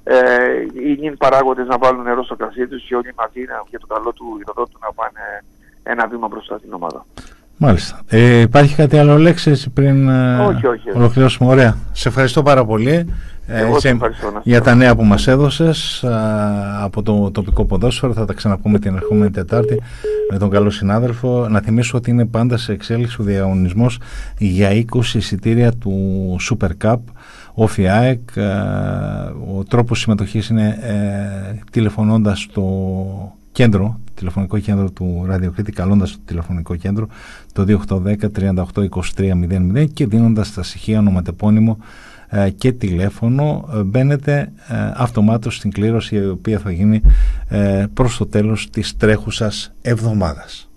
είναι παράγοντες να βάλουν νερό στο κρασί τους και όλοι μαζί για το καλό του Ηρωδότου να πάνε ένα βήμα μπροστά στην ομάδα. Μάλιστα. Υπάρχει κάτι άλλο, Λέξης, πριν όχι. ολοκληρώσουμε? Ωραία. Σε ευχαριστώ πάρα πολύ για τα νέα που μας έδωσες από το τοπικό ποδόσφαιρο. Θα τα ξαναπούμε την ερχόμενη Τετάρτη με τον καλό συνάδελφο. Να θυμίσω ότι είναι πάντα σε εξέλιξη ο διαγωνισμός για 20 εισιτήρια του Super Cup Όφι ΑΕΚ. Ο τρόπος συμμετοχής είναι τηλεφωνώντας στο τηλεφωνικό κέντρο του Ραδιοκρίτη, καλώντας το τηλεφωνικό κέντρο το 2810 38 23 00 και δίνοντας τα στοιχεία ονοματεπώνυμο και τηλέφωνο, μπαίνετε αυτομάτως στην κλήρωση, η οποία θα γίνει προς το τέλος της τρέχουσας εβδομάδας.